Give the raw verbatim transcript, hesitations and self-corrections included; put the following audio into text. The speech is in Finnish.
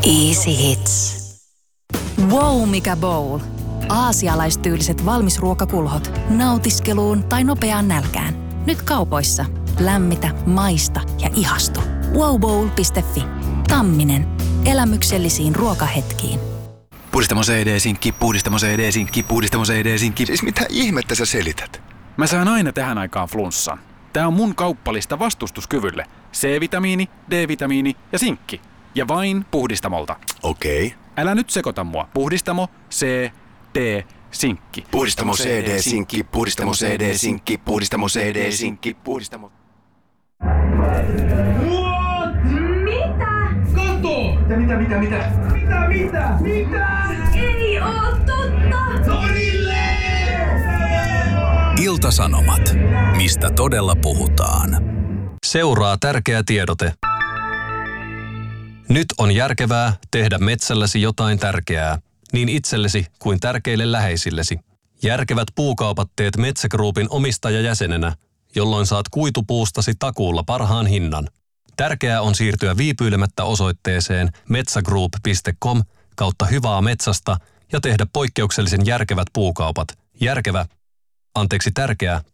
Easy Hits. Wow, mikä bowl! Aasialaistyyliset valmisruokakulhot. Nautiskeluun tai nopeaan nälkään. Nyt kaupoissa. Lämmitä, maista ja ihastu. wow bowl piste fi. Tamminen. Elämyksellisiin ruokahetkiin. Puhdistamo C D-sinkki, puhdistamo C D-sinkki, puhdistamo C D-sinkki. Siis mitä ihmettä sä selität? Mä saan aina tähän aikaan flunssan. Tää on mun kauppalista vastustuskyvylle. C-vitamiini, D-vitamiini ja sinkki. Ja vain Puhdistamolta. Okei. Okay. Älä nyt sekoita mua. Puhdistamo, C, D, sinkki. Puhdistamo C D-sinkki, puhdistamo C D-sinkki, puhdistamo C D-sinkki, puhdistamo... What? Mitä? Kato! Mitä, mitä, mitä, mitä? Mitä, mitä? Mitä? Ei oo totta! Torille! Ilta-Sanomat. Mistä todella puhutaan? Seuraa tärkeä tiedote. Nyt on järkevää tehdä metsälläsi jotain tärkeää, niin itsellesi kuin tärkeille läheisillesi. Järkevät puukaupat teet Metsä Groupin omistajajäsenenä, jolloin saat kuitupuustasi takuulla parhaan hinnan. Tärkeää on siirtyä viipyilemättä osoitteeseen metsägroup piste com kautta hyvää metsästä ja tehdä poikkeuksellisen järkevät puukaupat. Järkevä, anteeksi tärkeä,